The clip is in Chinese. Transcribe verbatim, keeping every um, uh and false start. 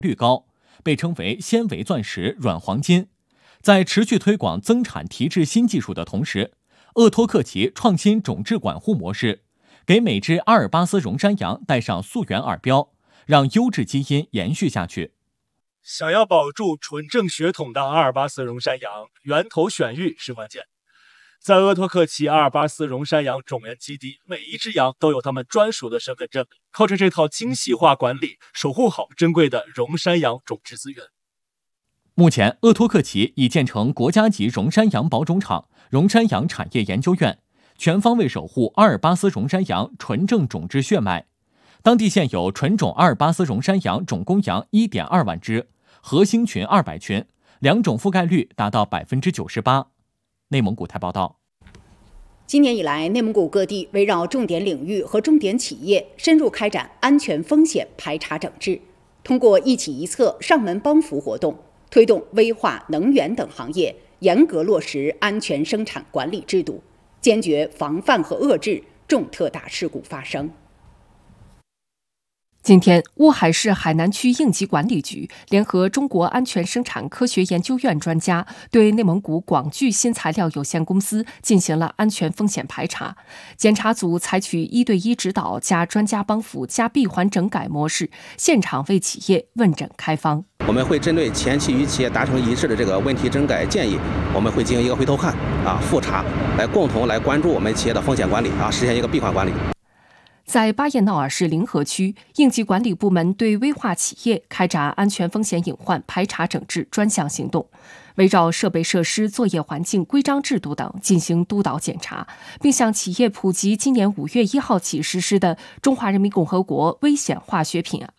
率高，被称为纤维钻石、软黄金。在持续推广增产提质新技术的同时，鄂托克旗创新种质管护模式，给每只阿尔巴斯绒山羊带上溯源耳标，让优质基因延续下去。 想要保住纯正血统的阿尔巴斯绒山羊，源头选育是关键。在鄂托克旗阿尔巴斯绒山羊种源基地，每一只羊都有它们专属的身份证，靠着这套精细化管理，守护好珍贵的绒山羊种质资源。 目前，鄂托克旗已建成国家级绒山羊保种场、绒山羊产业研究院，全方位守护阿尔巴斯绒山羊纯正种质血脉。当地现有纯种阿尔巴斯绒山羊种公羊 一点二万只，核心群二百群，两种覆盖率达到 百分之九十八。 内蒙古台报道。 今年以来，内蒙古各地围绕重点领域和重点企业，深入开展安全风险排查整治，通过一起一策上门帮扶活动，推动危化、能源等行业严格落实安全生产管理制度，坚决防范和遏制重特大事故发生。 今天，乌海市海南区应急管理局联合中国安全生产科学研究院专家，对内蒙古广聚新材料有限公司进行了安全风险排查。检查组采取一对一指导加专家帮扶加闭环整改模式，现场为企业问诊开方。 我们会针对前期与企业达成一致的这个问题整改建议，我们会进行一个回头看啊复查，来共同来关注我们企业的风险管理啊，实现一个闭环管理。 在巴彦淖尔市临河区，应急管理部门对危化企业开展安全风险隐患排查整治专项行动，围绕设备设施、作业环境、规章制度等进行督导检查，并向企业普及今年五月一号起实施的《中华人民共和国危险化学品